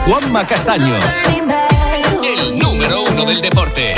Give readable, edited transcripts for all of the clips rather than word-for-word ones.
Juanma Castaño, el número uno del deporte.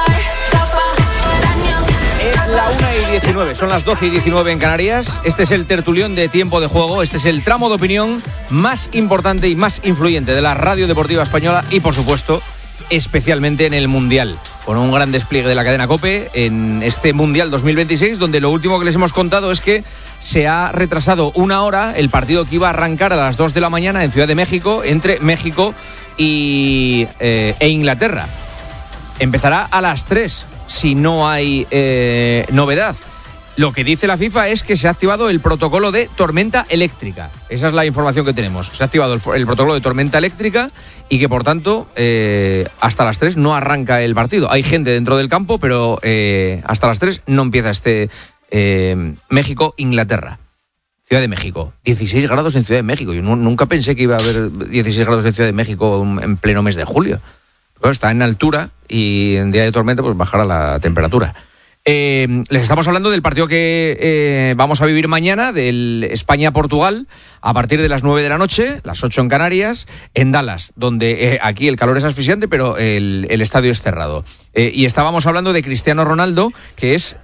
Es la 1:19, son las 12:19 en Canarias. Este es el tertulión de Tiempo de Juego. Este es el tramo de opinión más importante y más influyente de la radio deportiva española y, por supuesto, especialmente en el Mundial. Con un gran despliegue de la cadena COPE en este Mundial 2026, donde lo último que les hemos contado es que se ha retrasado una hora el partido que iba a arrancar a las 2 de la mañana en Ciudad de México, entre México e Inglaterra. Empezará a las 3, si no hay novedad. Lo que dice la FIFA es que se ha activado el protocolo de tormenta eléctrica. Esa es la información que tenemos. Se ha activado el protocolo de tormenta eléctrica y que, por tanto, hasta las 3 no arranca el partido. Hay gente dentro del campo, pero hasta las 3 no empieza este México-Inglaterra. Ciudad de México. 16 grados en Ciudad de México. Yo nunca pensé que iba a haber 16 grados en Ciudad de México en pleno mes de julio. Pero está en altura y en día de tormenta pues bajará la temperatura. Les estamos hablando del partido que vamos a vivir mañana, del España-Portugal, a partir de las 9 de la noche, las 8 en Canarias, en Dallas, donde aquí el calor es asfixiante, pero el estadio es cerrado. Y estábamos hablando de Cristiano Ronaldo, que es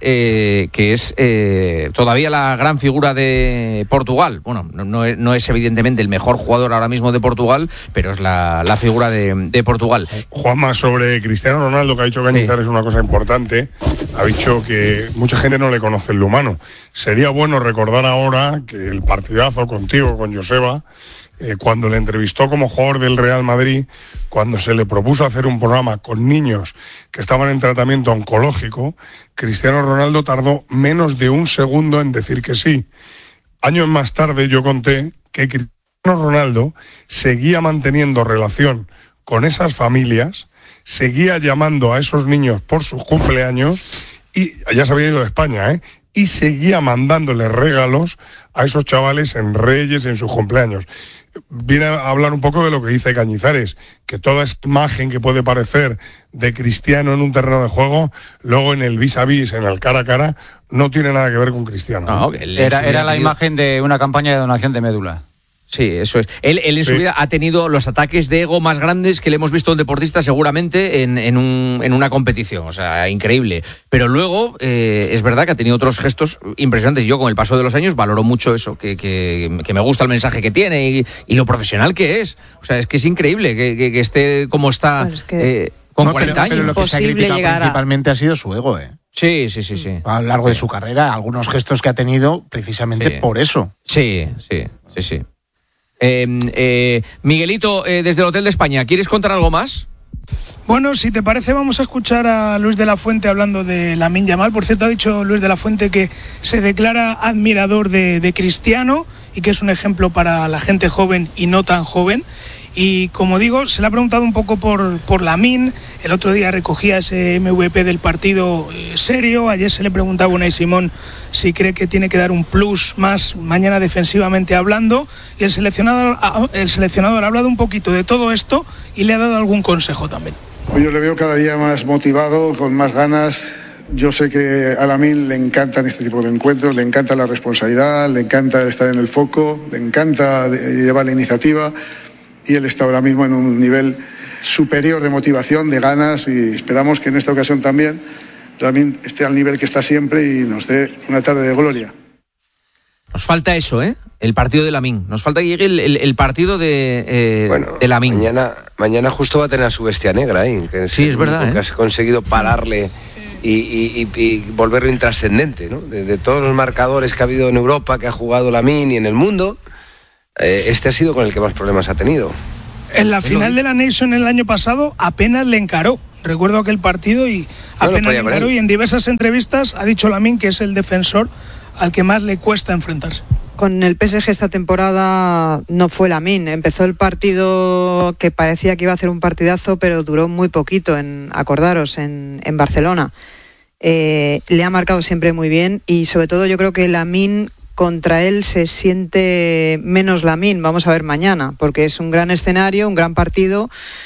todavía la gran figura de Portugal. Bueno, no es evidentemente el mejor jugador ahora mismo de Portugal, pero es la figura de Portugal. Juanma, sobre Cristiano Ronaldo, que ha dicho Cañizares una cosa importante, ha dicho que mucha gente no le conoce el humano. Sería bueno recordar ahora que el partidazo contigo, con Joseba, cuando le entrevistó como jugador del Real Madrid, cuando se le propuso hacer un programa con niños que estaban en tratamiento oncológico, Cristiano Ronaldo tardó menos de un segundo en decir que sí. Años más tarde yo conté que Cristiano Ronaldo seguía manteniendo relación con esas familias, seguía llamando a esos niños por sus cumpleaños, y ya se había ido de España, y seguía mandándoles regalos a esos chavales en Reyes, en sus cumpleaños. Viene a hablar un poco de lo que dice Cañizares, que toda esta imagen que puede parecer de Cristiano en un terreno de juego, luego en el vis a vis, en el cara a cara, no tiene nada que ver con Cristiano. No, era la imagen de una campaña de donación de médula. Sí, eso es. Él en su vida ha tenido los ataques de ego más grandes que le hemos visto a un deportista seguramente en una competición, o sea, increíble. Pero luego es verdad que ha tenido otros gestos impresionantes. Yo con el paso de los años valoro mucho eso, que me gusta el mensaje que tiene y lo profesional que es. O sea, es que es increíble que esté como está con 40 años. Pero lo que se ha criticado principalmente ha sido su ego, Sí. A lo largo de su carrera, algunos gestos que ha tenido precisamente por eso. Sí. Miguelito, desde el Hotel de España, ¿quieres contar algo más? Bueno, si te parece, vamos a escuchar a Luis de la Fuente hablando de Lamine Yamal. Por cierto, ha dicho Luis de la Fuente que se declara admirador de Cristiano y que es un ejemplo para la gente joven y no tan joven. Y como digo, se le ha preguntado un poco por Lamine. El otro día recogía ese MVP del partido serio. Ayer se le preguntaba a Unai Simón si cree que tiene que dar un plus más mañana defensivamente hablando. Y el seleccionador ha hablado un poquito de todo esto y le ha dado algún consejo también. Yo le veo cada día más motivado, con más ganas. Yo sé que a Lamine le encantan este tipo de encuentros, le encanta la responsabilidad, le encanta estar en el foco, le encanta llevar la iniciativa. Y él está ahora mismo en un nivel superior de motivación, de ganas, y esperamos que en esta ocasión también Lamine esté al nivel que está siempre y nos dé una tarde de gloria. Nos falta eso, el partido de Lamine. Nos falta que llegue el partido de Lamine. Mañana justo va a tener a su bestia negra ahí. Sí, es verdad. Que has conseguido pararle y volverlo intrascendente, ¿no? De todos los marcadores que ha habido en Europa, que ha jugado Lamine y en el mundo, este ha sido con el que más problemas ha tenido. En la final de la Nation el año pasado apenas le encaró. Recuerdo aquel partido y apenas le encaró, y en diversas entrevistas ha dicho Lamine que es el defensor al que más le cuesta enfrentarse. Con el PSG esta temporada no fue Lamine. Empezó el partido que parecía que iba a hacer un partidazo, pero duró muy poquito, en Barcelona. Le ha marcado siempre muy bien y sobre todo yo creo que Lamine, contra él se siente menos Lamine. Vamos a ver mañana, porque es un gran escenario, un gran partido,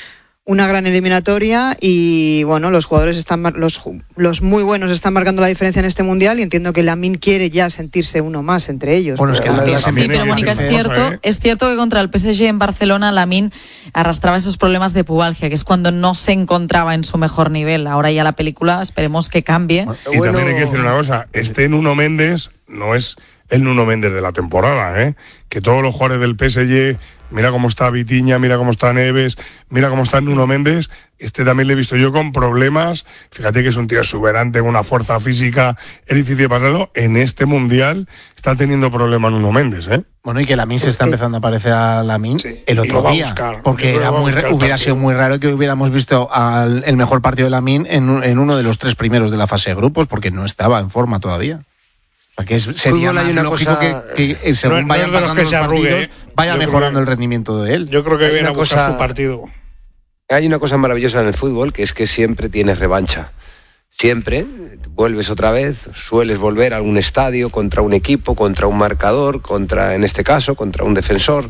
una gran eliminatoria y bueno, los jugadores los muy buenos están marcando la diferencia en este mundial y entiendo que Lamine quiere ya sentirse uno más entre ellos. Bueno, es que sí, pero Mónica, es cierto que contra el PSG en Barcelona Lamine arrastraba esos problemas de pubalgia, que es cuando no se encontraba en su mejor nivel. Ahora ya la película esperemos que cambie. Y también hay que decir una cosa, Nuno Méndez no es el Nuno Méndez de la temporada, que todos los jugadores del PSG, mira cómo está Vitinha, mira cómo está Neves, mira cómo está Nuno Méndez, también le he visto yo con problemas, fíjate que es un tío exuberante, con una fuerza física, es difícil de pasarlo, en este mundial está teniendo problemas Nuno Méndez, Bueno, y que Lamine se está empezando a parecer a Lamine el otro día, porque hubiera sido muy raro que hubiéramos visto el mejor partido de Lamine en uno de los 3 primeros de la fase de grupos, porque no estaba en forma todavía. Porque sería más lógico que según vayan pasando los partidos, vaya mejorando el rendimiento de él. Yo creo que viene a buscar su partido. Hay una cosa maravillosa en el fútbol, que es que siempre tienes revancha. Siempre vuelves otra vez, sueles volver a un estadio contra un equipo, contra un marcador, en este caso, contra un defensor,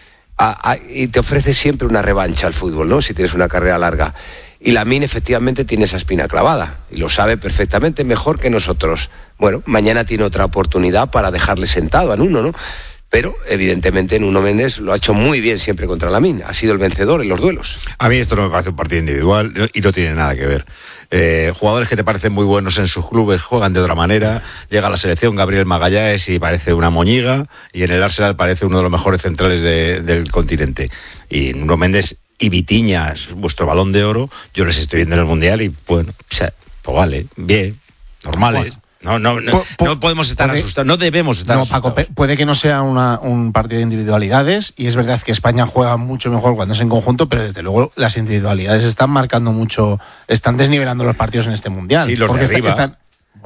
y te ofrece siempre una revancha al fútbol, ¿no? Si tienes una carrera larga. Y Lamine efectivamente tiene esa espina clavada y lo sabe perfectamente, mejor que nosotros. Bueno, mañana tiene otra oportunidad para dejarle sentado a Nuno, ¿no? Pero evidentemente Nuno Méndez lo ha hecho muy bien siempre contra Lamine, ha sido el vencedor en los duelos. A mí esto no me parece un partido individual y no tiene nada que ver. Jugadores que te parecen muy buenos en sus clubes juegan de otra manera. Llega a la selección Gabriel Magallanes y parece una moñiga, y en el Arsenal parece uno de los mejores centrales del continente. Y Nuno Méndez y Vitinha, vuestro Balón de Oro, yo les estoy viendo en el Mundial y bueno, pues vale, bien, normales. No podemos estar asustados, no debemos estar asustados. Paco, puede que no sea un partido de individualidades, y es verdad que España juega mucho mejor cuando es en conjunto, pero desde luego las individualidades están marcando mucho, están desnivelando los partidos en este Mundial. Sí, los de arriba.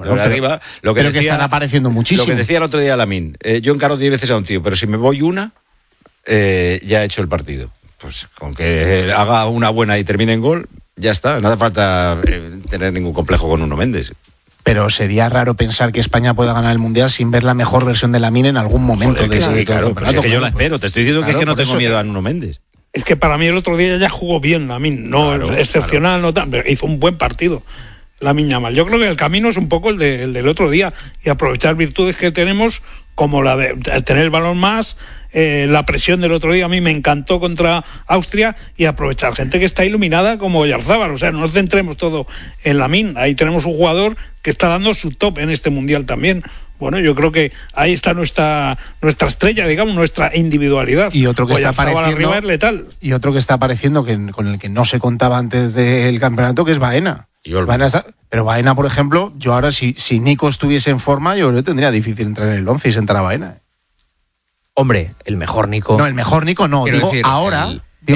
Que están apareciendo muchísimo. Lo que decía el otro día Lamine, yo encaro 10 veces a un tío, pero si me voy una, ya he hecho el partido. Pues con que haga una buena y termine en gol, ya está. No hace falta tener ningún complejo con Nuno Méndez. Pero sería raro pensar que España pueda ganar el Mundial sin ver la mejor versión de Lamine en algún momento. Claro, pero es que yo la espero. Te estoy diciendo que es que no tengo miedo a Nuno Méndez. Es que para mí el otro día ya jugó bien Lamine, no excepcional, no tan, pero hizo un buen partido Lamine Yamal. Yo creo que el camino es un poco el del otro día, y aprovechar virtudes que tenemos, como la de tener el balón más, la presión del otro día a mí me encantó contra Austria, y aprovechar gente que está iluminada como Oyarzábal. O sea, no nos centremos todo en Lamine. Ahí tenemos un jugador que está dando su top en este Mundial también. Bueno, yo creo que ahí está nuestra estrella, digamos, nuestra individualidad. Y otro que está apareciendo, es letal. Y otro que está apareciendo, con el que no se contaba antes del campeonato, que es Baena. Pero Baena, por ejemplo, yo ahora si Nico estuviese en forma, yo creo que tendría difícil entrar en el 11 y sentar a Baena. Hombre, el mejor Nico. No, el mejor Nico no. Digo decir, ahora.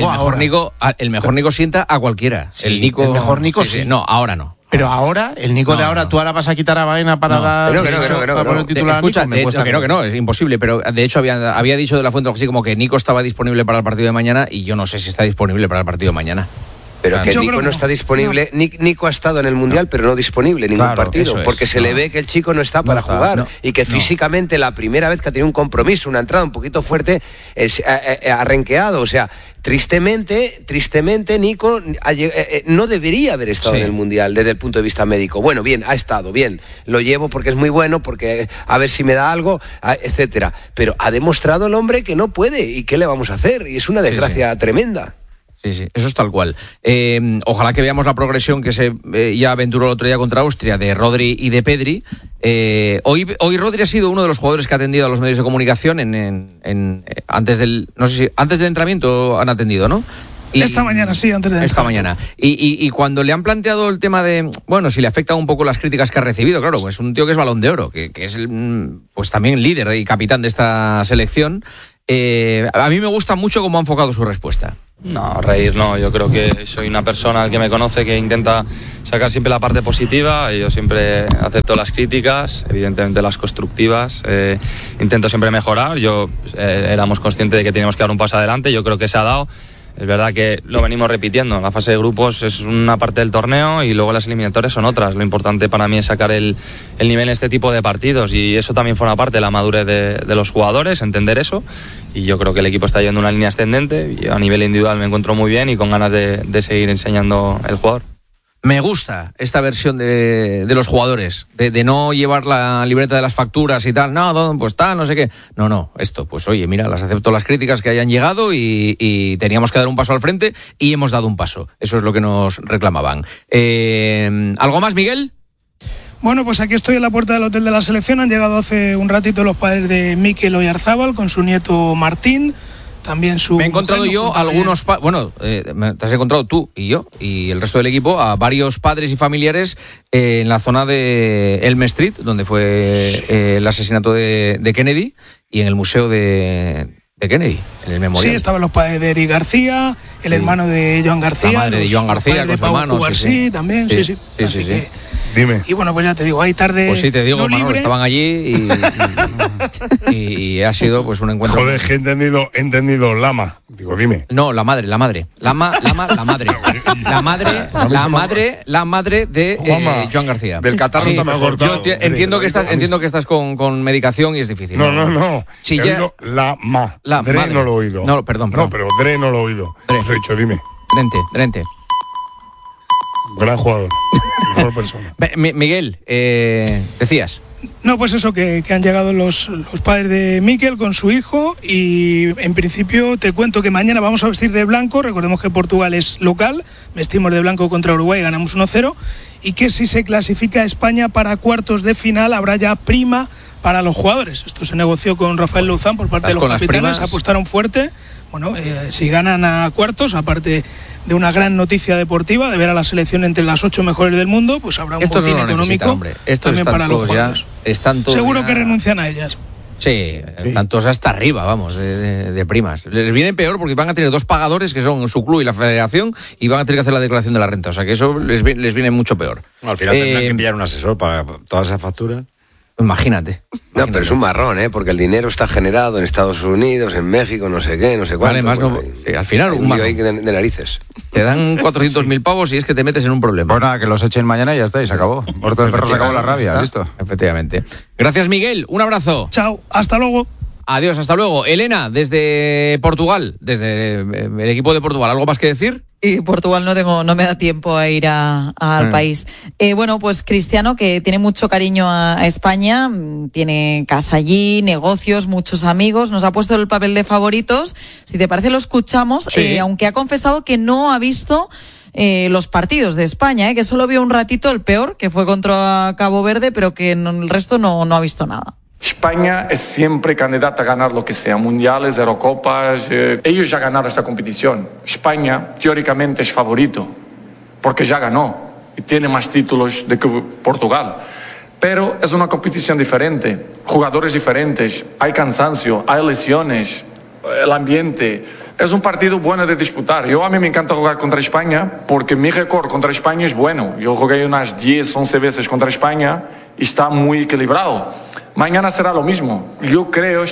El mejor Nico sienta a cualquiera. Sí, el mejor Nico sí. No, ahora no. Pero ahora, el Nico de ahora, tú ahora vas a quitar a Baena para dar el titular. Escucha, que no, es imposible, pero de hecho había dicho de la Fuente así como que Nico estaba disponible para el partido de mañana, y yo no sé si está disponible para el partido de mañana. Pero que Nico no está disponible. Nico ha estado en el Mundial, pero no disponible en ningún partido, porque se le ve que el chico no está para jugar, y que físicamente la primera vez que ha tenido un compromiso, una entrada un poquito fuerte, ha renqueado. O sea, tristemente Nico no debería haber estado en el Mundial desde el punto de vista médico. Bueno, bien, ha estado bien, lo llevo porque es muy bueno, porque a ver si me da algo, etcétera. Pero ha demostrado el hombre que no puede, y qué le vamos a hacer, y es una desgracia tremenda. Sí, eso es tal cual. Ojalá que veamos la progresión que se ya aventuró el otro día contra Austria, de Rodri y de Pedri. Hoy Rodri ha sido uno de los jugadores que ha atendido a los medios de comunicación antes del entrenamiento. Han atendido, ¿no? Esta mañana, sí, antes de esta mañana. Y cuando le han planteado el tema de, bueno, si le afectan un poco las críticas que ha recibido, claro, pues un tío que es Balón de Oro, que es pues también líder y capitán de esta selección. A mí me gusta mucho cómo ha enfocado su respuesta. No, reír no, yo creo que soy una persona que me conoce que intenta sacar siempre la parte positiva, y yo siempre acepto las críticas, evidentemente las constructivas, intento siempre mejorar. Éramos conscientes de que teníamos que dar un paso adelante, yo creo que se ha dado. Es verdad que lo venimos repitiendo, la fase de grupos es una parte del torneo y luego las eliminatorias son otras. Lo importante para mí es sacar el nivel en este tipo de partidos y eso también forma parte de la madurez de los jugadores, entender eso. Y yo creo que el equipo está yendo en una línea ascendente y a nivel individual me encuentro muy bien y con ganas de seguir enseñando el jugador. Me gusta esta versión de los jugadores, de no llevar la libreta de las facturas y tal, no, pues tal, no sé qué. No, esto, pues oye, mira, las acepto las críticas que hayan llegado y teníamos que dar un paso al frente y hemos dado un paso. Eso es lo que nos reclamaban. ¿Algo más, Miguel? Bueno, pues aquí estoy en la puerta del hotel de la selección. Han llegado hace un ratito los padres de Mikel Oyarzábal con su nieto Martín. También me he encontrado yo algunos te has encontrado tú y yo y el resto del equipo a varios padres y familiares en la zona de Elm Street, donde fue el asesinato de Kennedy, y en el museo de Kennedy, en el memorial. Sí, estaban los padres de Eric García, el hermano de Joan García, la madre de Joan García con su hermano, sí, también, sí. Dime. Y bueno, pues ya te digo, hay tarde. Pues sí, te digo, no Manolo, libre. estaban allí y ha sido pues un encuentro. Joder, que he entendido Lama. Digo, dime. No, la madre. La madre de Joan García. Del catarro está mejor. Yo entiendo que estás con medicación y es difícil. No. Si he oído Lama. Dre madre. No lo he oído. No, perdón. No, pero Dre no lo he oído. Os he dicho, dime. Drente. Gran jugador. Mejor persona. Miguel, decías. No, pues eso, que han llegado los padres de Mikel con su hijo y en principio te cuento que mañana vamos a vestir de blanco. Recordemos que Portugal es local, vestimos de blanco contra Uruguay, ganamos 1-0, y que si se clasifica España para cuartos de final habrá ya prima para los jugadores. Esto se negoció con Rafael Louzán por parte de los capitanes, apostaron fuerte. Bueno, si ganan a cuartos, aparte de una gran noticia deportiva, de ver a la selección entre las 8 mejores del mundo, pues habrá un botín económico también para los jugadores. Seguro que renuncian a ellas. Sí, están todos hasta arriba, vamos, de primas. Les viene peor porque van a tener dos pagadores, que son su club y la federación, y van a tener que hacer la declaración de la renta. O sea que eso les viene mucho peor. Bueno, al final tendrán que pillar un asesor para todas esas facturas. Imagínate. No, pero es un marrón, porque el dinero está generado en Estados Unidos, en México, no sé qué, no sé cuánto. Además, al final un marrón. Hay de narices. Te dan 400.000 pavos y es que te metes en un problema. Pues nada, que los echen mañana y ya está, y se acabó. Muerto el perro, se acabó la rabia, listo. Efectivamente. Gracias, Miguel. Un abrazo. Chao, hasta luego. Adiós, hasta luego. Elena, desde Portugal, desde el equipo de Portugal, ¿algo más que decir? Y Portugal no me da tiempo a ir al país. Bueno, pues Cristiano, que tiene mucho cariño a España, tiene casa allí, negocios, muchos amigos, nos ha puesto el papel de favoritos. Si te parece lo escuchamos, sí. Aunque ha confesado que no ha visto los partidos de España, que solo vio un ratito el peor, que fue contra Cabo Verde, pero que el resto no ha visto nada. España es siempre candidata a ganar lo que sea, mundiales, Eurocopas. Ellos ya ganaron esta competición. España, teóricamente, es favorito, porque ya ganó y tiene más títulos que Portugal. Pero es una competición diferente, jugadores diferentes, hay cansancio, hay lesiones, el ambiente. Es un partido bueno de disputar. A mí me encanta jugar contra España, porque mi récord contra España es bueno. Yo jugué unas 10, 11 veces contra España y está muy equilibrado. Mañana será lo mismo. Yo creo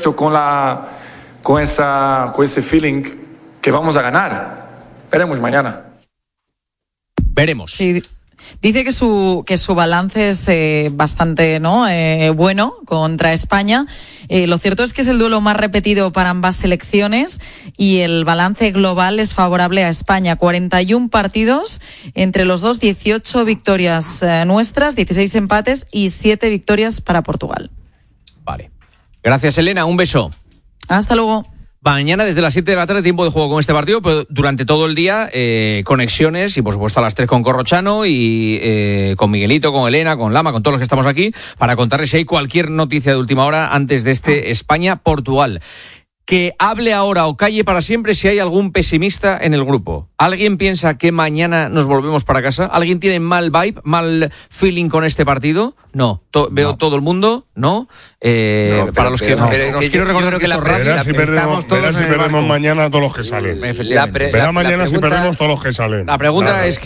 con ese feeling que vamos a ganar. Veremos mañana. Veremos. Sí. Dice que su balance es bastante bueno contra España. Lo cierto es que es el duelo más repetido para ambas selecciones y el balance global es favorable a España. 41 partidos entre los dos, 18 victorias nuestras, 16 empates y 7 victorias para Portugal. Vale. Gracias, Elena. Un beso. Hasta luego. Mañana desde las 7 de la tarde tiempo de juego con este partido, pero durante todo el día conexiones y por supuesto a las 3 con Corrochano y con Miguelito, con Elena, con Lama, con todos los que estamos aquí para contarles si hay cualquier noticia de última hora antes de este España-Portugal. Que hable ahora o calle para siempre si hay algún pesimista en el grupo. ¿Alguien piensa que mañana nos volvemos para casa? ¿Alguien tiene mal vibe, mal feeling con este partido? No. Veo todo el mundo, ¿no? Para los que nos quiero recordar que verás si perdemos mañana todos los que salen. Verá mañana si perdemos todos los que salen. La pregunta es que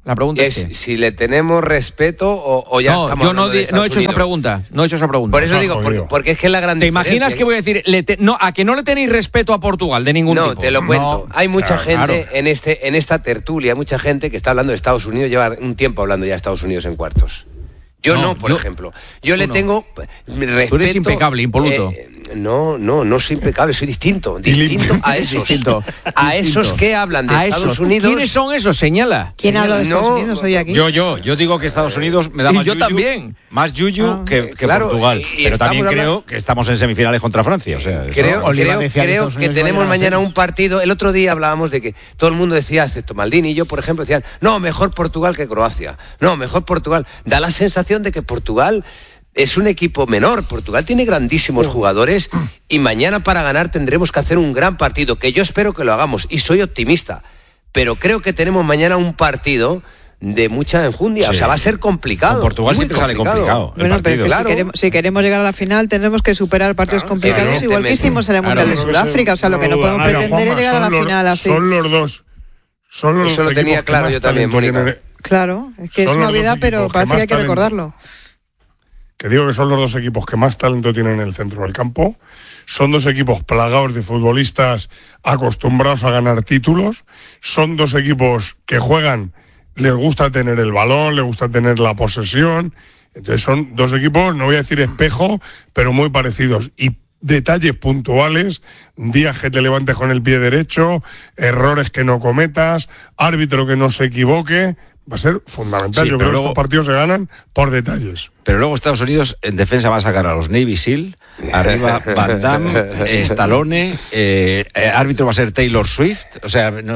La pregunta es si le tenemos respeto o ya estamos hablando de Estados no he hecho esa pregunta. No he hecho esa pregunta. Por eso digo, porque es que es la gran diferencia. ¿Te imaginas que voy a decir a que no le tenéis respeto a Portugal de ningún tipo? No, te lo cuento. Hay mucha gente en esta tertulia, mucha gente que está hablando de Estados Unidos, lleva un tiempo hablando ya de Estados Unidos en cuartos. Yo por ejemplo. Yo le tengo respeto. Tú eres impecable, impoluto. No soy impecable, soy distinto a esos. A esos que hablan de Estados Unidos. ¿Quiénes son esos? Señala. ¿Quién habla de Estados Unidos hoy aquí? Yo digo que Estados Unidos me da más yuyu. También. Más yuyu que Portugal. Pero también creo que estamos en semifinales contra Francia. O sea, creo que tenemos mañana un partido. El otro día hablábamos de que todo el mundo decía, excepto Maldini y yo, por ejemplo, decían, no, mejor Portugal que Croacia. No, mejor Portugal. Da la sensación de que Portugal es un equipo menor. Portugal tiene grandísimos jugadores y mañana para ganar tendremos que hacer un gran partido, que yo espero que lo hagamos y soy optimista, pero creo que tenemos mañana un partido de mucha enjundia, sí. O sea, va a ser complicado. Con Portugal siempre sale complicado. Bueno, pero claro. Si queremos llegar a la final tendremos que superar partidos complicados, igual que hicimos en el Mundial de Sudáfrica, o sea, lo que no podemos pretender es llegar a la final así. Son los dos. Eso lo tenía claro yo también, Mónica. Claro, es que es una novedad, pero parece que hay que recordarlo. Que digo que son los dos equipos que más talento tienen en el centro del campo. Son dos equipos plagados de futbolistas acostumbrados a ganar títulos. Son dos equipos que juegan, les gusta tener el balón, les gusta tener la posesión. Entonces son dos equipos, no voy a decir espejo, pero muy parecidos. Y detalles puntuales, días que te levantes con el pie derecho, errores que no cometas, árbitro que no se equivoque. Va a ser fundamental. Sí, yo creo que estos partidos se ganan por detalles. Pero luego Estados Unidos en defensa va a sacar a los Navy SEAL, arriba Van Damme, Stallone, árbitro va a ser Taylor Swift. O sea, me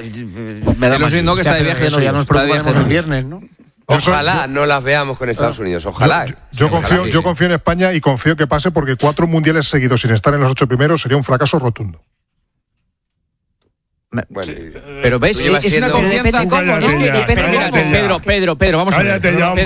da más... No, que está de viaje, ya nos preocupamos el viernes, ¿no? Ojalá no las veamos con Estados Unidos, ojalá. Yo confío en España y confío que pase, porque 4 mundiales seguidos sin estar en los 8 primeros sería un fracaso rotundo. Bueno, pero ves, es una confianza. Pedro, vamos a ver.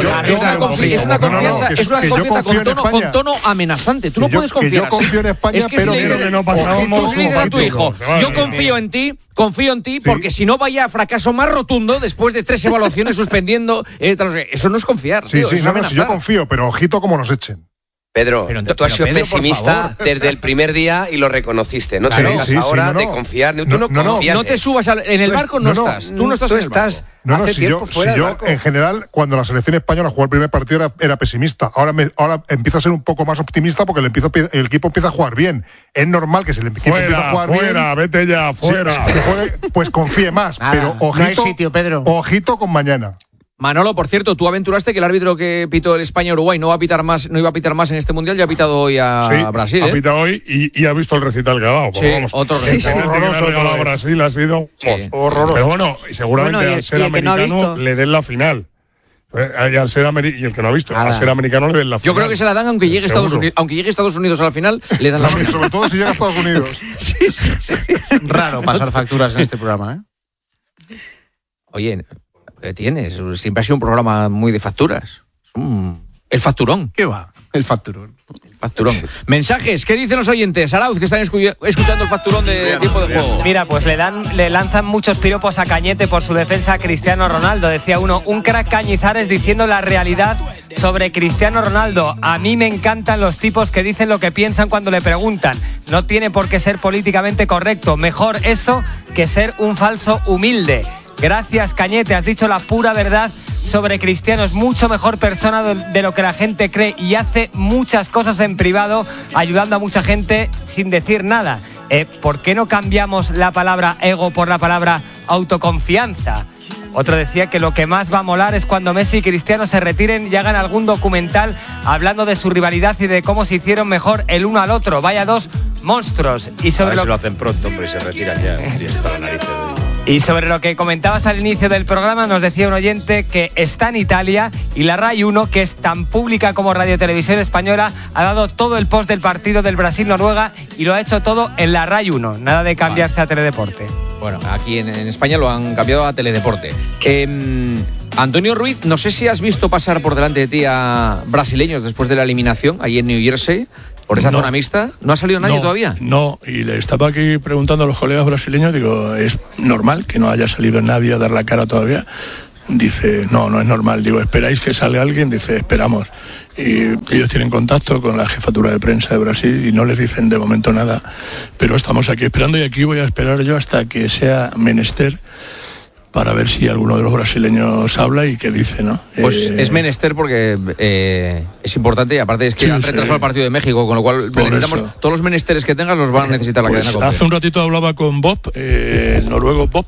Es una confianza con tono amenazante. Tú no puedes confiar. Yo confío en España, pero no pasábamos. A tu hijo, yo confío en ti, porque si no vaya a fracaso más rotundo después de 3 evaluaciones suspendiendo. Eso no es confiar. Sí, yo confío, pero ojito como nos echen. Pedro, tú has sido pesimista desde el primer día y lo reconociste. No te vengas ahora de confiar. Tú no confías. No te subas en el barco, no estás. Tú no estás en el barco. Si yo en general, cuando la selección española jugó el primer partido era pesimista. Ahora empiezo a ser un poco más optimista porque el equipo empieza a jugar bien. Es normal que si el equipo empieza a jugar bien, vete ya, fuera. Pues confíe más. Pero ojito, no hay sitio, Pedro. Ojito con mañana. Manolo, por cierto, tú aventuraste que el árbitro que pitó el España-Uruguay no iba a pitar más en este Mundial, ya ha pitado hoy a Brasil. Ha pitado hoy y ha visto el recital que ha dado. Sí, otro recital. El que ha regalado a Brasil ha sido horroroso. Pero bueno, seguramente al ser americano le den la final. Y al ser y el que no ha visto, al ser americano le den la final. Yo creo que se la dan aunque llegue Estados Unidos a la final, le dan la final. Sobre todo si llega a Estados Unidos. Sí. Raro pasar facturas en este programa, ¿eh? Oye, ¿qué tienes? Siempre ha sido un programa muy de facturas. El facturón. ¿Qué va? El facturón. Mensajes, ¿qué dicen los oyentes? Arauz, que están escuchando el facturón de tiempo de juego. Mira, pues le lanzan muchos piropos a Cañete por su defensa a Cristiano Ronaldo. Decía uno, un crack Cañizares diciendo la realidad sobre Cristiano Ronaldo. A mí me encantan los tipos que dicen lo que piensan cuando le preguntan. No tiene por qué ser políticamente correcto. Mejor eso que ser un falso humilde. Gracias, Cañete, has dicho la pura verdad sobre Cristiano. Es mucho mejor persona de lo que la gente cree y hace muchas cosas en privado, ayudando a mucha gente sin decir nada. ¿Por qué no cambiamos la palabra ego por la palabra autoconfianza? Otro decía que lo que más va a molar es cuando Messi y Cristiano se retiren y hagan algún documental hablando de su rivalidad y de cómo se hicieron mejor el uno al otro. Vaya dos monstruos. Y sobre lo hacen pronto, hombre, y se retiran ya. Y sobre lo que comentabas al inicio del programa, nos decía un oyente que está en Italia y la RAI 1, que es tan pública como Radio Televisión Española, ha dado todo el post del partido del Brasil-Noruega y lo ha hecho todo en la RAI 1. Nada de cambiarse a Teledeporte. Bueno, aquí en España lo han cambiado a Teledeporte. Antonio Ruiz, no sé si has visto pasar por delante de ti a brasileños después de la eliminación, ahí en New Jersey, por esa zona mixta. ¿No ha salido nadie todavía? No, y le estaba aquí preguntando a los colegas brasileños, digo, ¿es normal que no haya salido nadie a dar la cara todavía? Dice, no es normal. Digo, ¿esperáis que salga alguien? Dice, esperamos. Y ellos tienen contacto con la jefatura de prensa de Brasil y no les dicen de momento nada, pero estamos aquí esperando, y aquí voy a esperar yo hasta que sea menester para ver si alguno de los brasileños habla y qué dice, ¿no? Pues es menester porque es importante, y aparte es que han retrasado el partido de México, con lo cual necesitamos todos los menesteres que tengas, los van a necesitar la cadena COPE. Hace un ratito hablaba con Bob, el noruego Bob.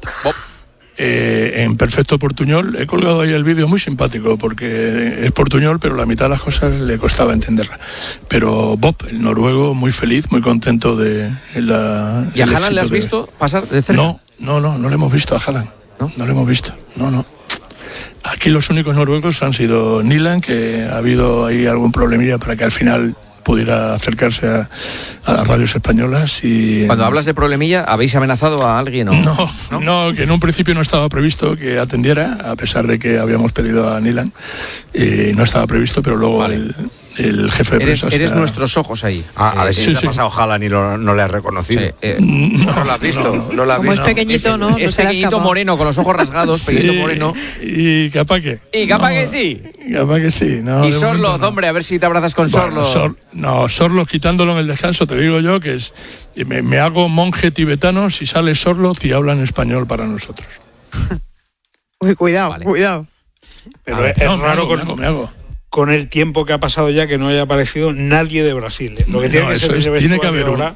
En perfecto portuñol. He colgado ahí el vídeo, muy simpático, porque es portuñol, pero la mitad de las cosas le costaba entenderla. Pero Bob, el noruego, muy feliz, muy contento de la... ¿Y a Haaland le has visto pasar de cerca? No le hemos visto a Haaland. No le hemos visto. No. Aquí los únicos noruegos han sido Nyland, que ha habido ahí algún problemilla para que al final pudiera acercarse a las radios españolas. Y cuando hablas de problemilla, ¿habéis amenazado a alguien? No, que en un principio no estaba previsto que atendiera, a pesar de que habíamos pedido a Nyland, no estaba previsto, pero luego el jefe de prensa... Eres nuestros ojos ahí. A ver si te ha pasado Haaland y no le has reconocido. No lo has visto. No lo has Como visto. es pequeñito, ¿no? Es pequeñito moreno, con los ojos rasgados, pequeñito moreno. Y capaz que... Capaz que sí. No, y Sorloz, hombre, a ver si te abrazas con Sorloz. Sorloz quitándolo en el descanso, te digo yo que me hago monje tibetano si sale Sorloz y habla en español para nosotros. Uy, cuidado. Pero es raro con el tiempo que ha pasado ya que no haya aparecido nadie de Brasil. Lo que tiene que ser ese vestuario ahora,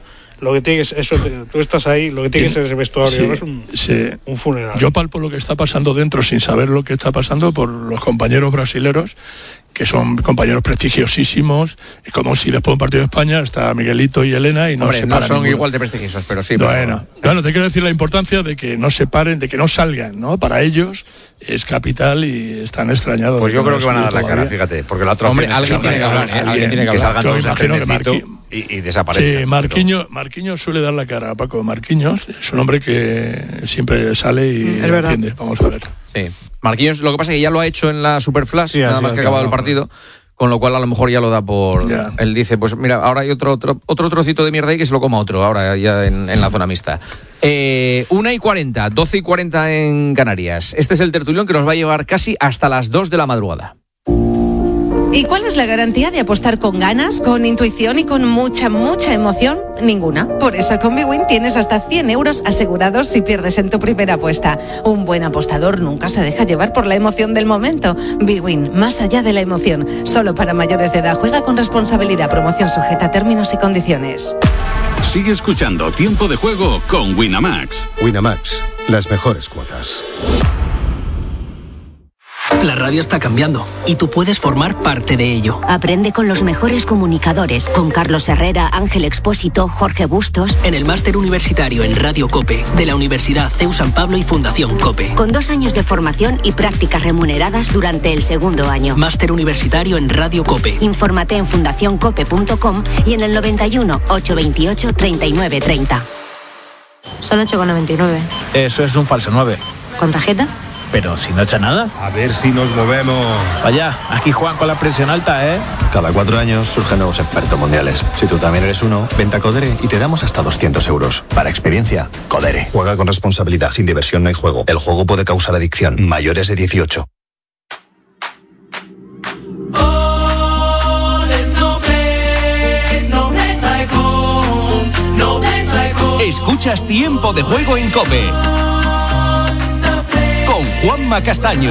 tú estás ahí, lo que tiene que ser ese vestuario ahora es un funeral. Yo palpo lo que está pasando dentro sin saber lo que está pasando por los compañeros brasileros, que son compañeros prestigiosísimos, y como si después de un partido de España está Miguelito y Elena y no se paran. No son igual de prestigiosos, pero sí. Bueno, te quiero decir la importancia de que no se paren, de que no salgan, ¿no? Para ellos es capital y están extrañados. Pues yo creo que van a dar la cara, fíjate, porque la otra opción alguien tiene que hablar, alguien tiene que salgan todos y desaparezcan. Sí, Marquinhos suele dar la cara, Paco. Marquinhos es un hombre que siempre sale y entiende. Vamos a ver. Sí. Marquinhos, lo que pasa es que ya lo ha hecho en la Superflash, nada más que ha acabado el partido, con lo cual a lo mejor ya lo da por... Ya. Él dice, pues mira, ahora hay otro trocito de mierda ahí que se lo coma otro, ahora ya en la zona mixta. 1:40, 12:40 en Canarias. Este es el tertulión que nos va a llevar casi hasta las 2 de la madrugada. ¿Y cuál es la garantía de apostar con ganas, con intuición y con mucha emoción? Ninguna. Por eso con Bwin tienes hasta 100 euros asegurados si pierdes en tu primera apuesta. Un buen apostador nunca se deja llevar por la emoción del momento. Bwin, más allá de la emoción. Solo para mayores de edad. Juega con responsabilidad. Promoción sujeta a términos y condiciones. Sigue escuchando Tiempo de Juego con Winamax. Winamax, las mejores cuotas. La radio está cambiando y tú puedes formar parte de ello. Aprende con los mejores comunicadores, con Carlos Herrera, Ángel Expósito, Jorge Bustos. En el máster universitario en Radio COPE de la Universidad CEU San Pablo y Fundación COPE. Con 2 años de formación y prácticas remuneradas durante el segundo año. Máster universitario en Radio COPE. Infórmate en fundacioncope.com y en el 91 828 3930. Son 8,99. Eso es un falso 9. ¿Con tarjeta? Pero si no echa nada. A ver si nos movemos. Vaya, aquí Juan con la presión alta, ¿eh? Cada 4 años surgen nuevos expertos mundiales. Si tú también eres uno, vente a Codere y te damos hasta 200 euros. Para experiencia, Codere. Juega con responsabilidad. Sin diversión no hay juego. El juego puede causar adicción. Mayores de 18. Escuchas Tiempo de Juego en COPE. Con Juanma Castaño,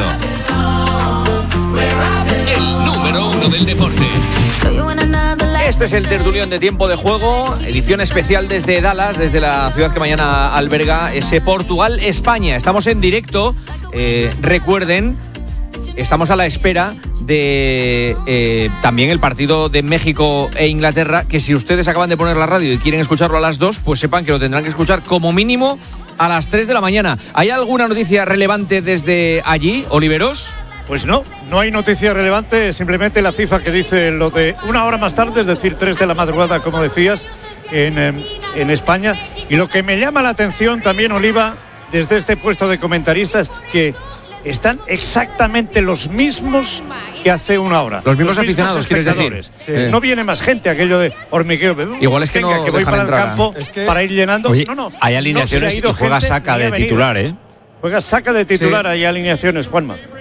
el número 1 del deporte. Este es el tertulión de Tiempo de Juego, edición especial desde Dallas, desde la ciudad que mañana alberga ese Portugal-España. Estamos en directo, recuerden, estamos a la espera de también el partido de México e Inglaterra, que si ustedes acaban de poner la radio y quieren escucharlo a las 2, pues sepan que lo tendrán que escuchar como mínimo a las 3 de la mañana. ¿Hay alguna noticia relevante desde allí, Oliveros? Pues no hay noticia relevante, simplemente la FIFA que dice lo de 1 hora más tarde, es decir, 3 de la madrugada, como decías, en España. Y lo que me llama la atención también, Oliva, desde este puesto de comentarista, es que están exactamente los mismos que hace 1 hora. Los mismos aficionados, ¿quieres decir? Sí. No viene más gente, aquello de hormigueo. Igual es que venga, no que voy para el campo para ir llenando. Oye, no. Hay alineaciones y juega Saca de titular, ¿eh? Juega Saca de titular, sí. Hay alineaciones, Juanma.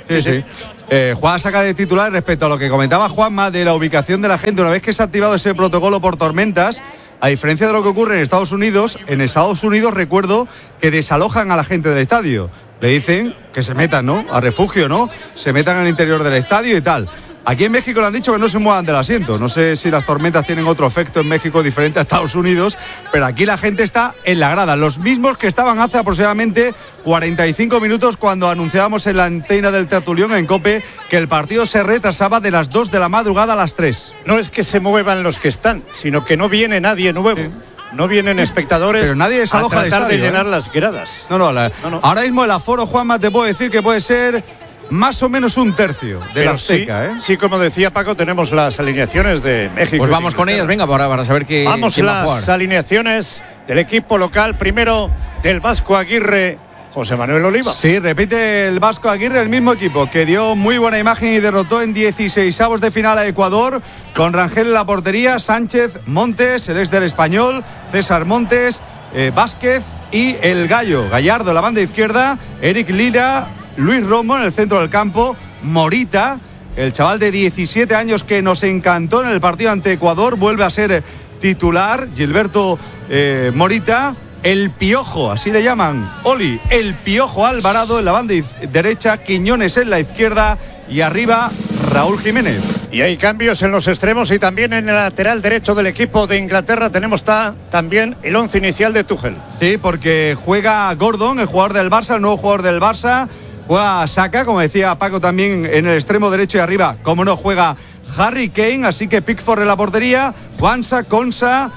Sí. Juan saca de titular respecto a lo que comentaba Juanma de la ubicación de la gente. Una vez que se ha activado ese protocolo por tormentas, a diferencia de lo que ocurre en Estados Unidos recuerdo que desalojan a la gente del estadio. Le dicen que se metan, ¿no? A refugio, ¿no? Se metan al interior del estadio y tal. Aquí en México le han dicho que no se muevan del asiento. No sé si las tormentas tienen otro efecto en México diferente a Estados Unidos, pero aquí la gente está en la grada. Los mismos que estaban hace aproximadamente 45 minutos cuando anunciábamos en la antena del tertulión en COPE que el partido se retrasaba de las 2 de la madrugada a las 3. No es que se muevan los que están, sino que no viene nadie nuevo. Sí. No vienen espectadores, pero nadie desaloja a tratar estadio, de llenar las gradas. No. Ahora mismo el aforo, Juanma, te puedo decir que puede ser más o menos un tercio de la Azteca. Sí, como decía Paco, tenemos las alineaciones de México. Pues vamos con ellas, venga, para saber quién va a jugar. Vamos las alineaciones del equipo local, primero del Vasco Aguirre, José Manuel Oliva. Sí, repite el Vasco Aguirre, el mismo equipo que dio muy buena imagen y derrotó en 16avos de final a Ecuador, con Rangel en la portería, Sánchez, Montes, el ex del Español, César Montes, Vázquez y el Gallardo en la banda izquierda, Eric Lira, Luis Romo en el centro del campo, Morita, el chaval de 17 años que nos encantó en el partido ante Ecuador, vuelve a ser titular, Gilberto Morita. El Piojo, así le llaman, Oli, el Piojo Alvarado en la banda derecha, Quiñones en la izquierda y arriba Raúl Jiménez. Y hay cambios en los extremos y también en el lateral derecho del equipo de Inglaterra tenemos también el 11 inicial de Tuchel. Sí, porque juega Gordon, el jugador del Barça, el nuevo jugador del Barça, juega Saka, como decía Paco también en el extremo derecho y arriba, como no, juega Harry Kane, así que Pickford en la portería, Juansa, Konsa,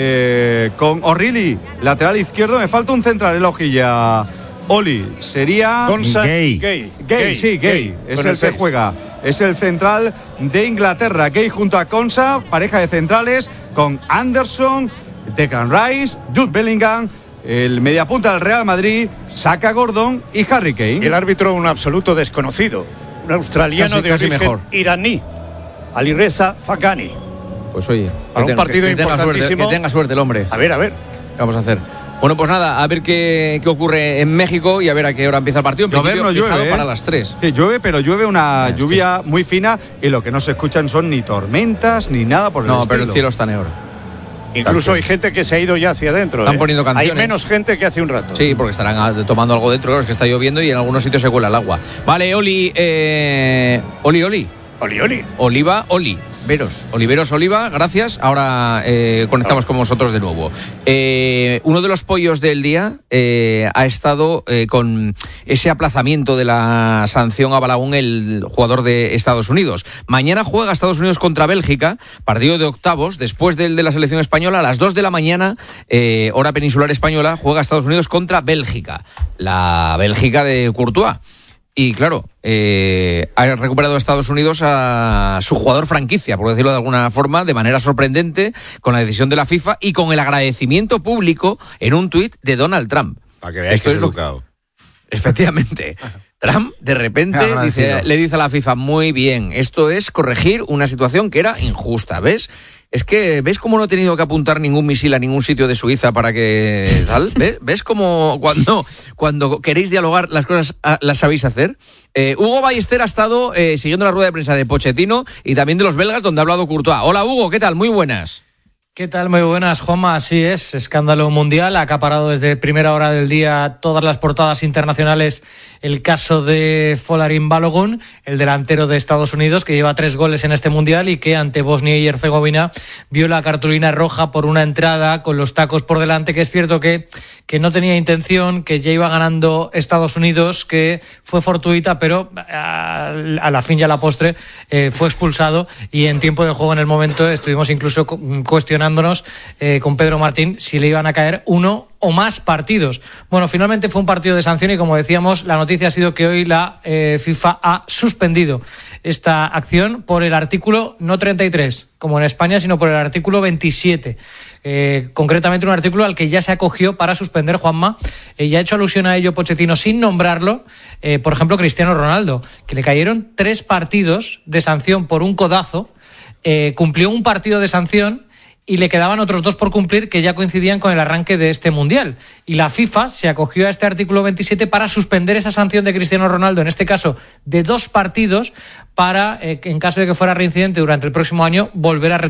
con O'Reilly, lateral izquierdo. Me falta un central en la hojilla, Oli. Sería Gay. Es el que juega. Es el central de Inglaterra. Gay junto a Konsa, pareja de centrales con Anderson, Declan Rice, Jude Bellingham, el mediapunta del Real Madrid, Saka, Gordon y Harry Kane. Y el árbitro, un absoluto desconocido, un australiano de origen iraní, Alireza Faghani. Pues oye, para un partido importantísimo. Que tenga suerte el hombre. A ver. ¿Qué vamos a hacer? Bueno, pues nada, a ver qué ocurre en México y a ver a qué hora empieza el partido. En principio, no llueve, para las 3. Sí, llueve, pero llueve una lluvia muy fina y lo que no se escuchan son ni tormentas ni nada por el estilo. No, pero el cielo está negro. Incluso hay gente que se ha ido ya hacia adentro. Están poniendo canciones. Hay menos gente que hace un rato. Sí, porque estarán tomando algo dentro, es que está lloviendo y en algunos sitios se cuela el agua. Vale, Oli. Oliveros Oliva, gracias. Ahora conectamos con vosotros de nuevo. Uno de los pollos del día ha estado con ese aplazamiento de la sanción a Balaún, el jugador de Estados Unidos. Mañana juega Estados Unidos contra Bélgica, partido de octavos, después del de la selección española, a las 2 de la mañana, hora peninsular española, juega Estados Unidos contra Bélgica, la Bélgica de Courtois. Y claro, ha recuperado Estados Unidos a su jugador franquicia, por decirlo de alguna forma, de manera sorprendente, con la decisión de la FIFA y con el agradecimiento público en un tuit de Donald Trump. Para que veáis que es educado. Efectivamente. Trump, de repente, le dice a la FIFA, muy bien, esto es corregir una situación que era injusta, ¿ves? Es que, ¿ves cómo no he tenido que apuntar ningún misil a ningún sitio de Suiza para que tal? ¿Ves cómo cuando queréis dialogar las cosas las sabéis hacer? Hugo Ballester ha estado siguiendo la rueda de prensa de Pochettino y también de los belgas, donde ha hablado Courtois. Hola Hugo, ¿qué tal? Muy buenas. ¿Qué tal? Muy buenas, Juanma. Así es, escándalo mundial. Ha acaparado desde primera hora del día todas las portadas internacionales el caso de Folarin Balogun, el delantero de Estados Unidos, que lleva 3 goles en este mundial y que ante Bosnia y Herzegovina vio la cartulina roja por una entrada con los tacos por delante, que es cierto que no tenía intención, que ya iba ganando Estados Unidos, que fue fortuita, pero a la fin y a la postre fue expulsado, y en tiempo de juego en el momento estuvimos incluso cuestionándonos con Pedro Martín si le iban a caer 1 o más partidos. Bueno, finalmente fue un partido de sanción y, como decíamos, la noticia ha sido que hoy la FIFA ha suspendido esta acción por el artículo no 33, como en España, sino por el artículo 27. Concretamente un artículo al que ya se acogió para suspender, Juanma. Ya ha hecho alusión a ello Pochettino sin nombrarlo. Por ejemplo, Cristiano Ronaldo, que le cayeron 3 partidos de sanción por un codazo, cumplió un partido de sanción y le quedaban otros 2 por cumplir que ya coincidían con el arranque de este Mundial. Y la FIFA se acogió a este artículo 27 para suspender esa sanción de Cristiano Ronaldo, en este caso de 2 partidos, para, en caso de que fuera reincidente durante el próximo año, volver a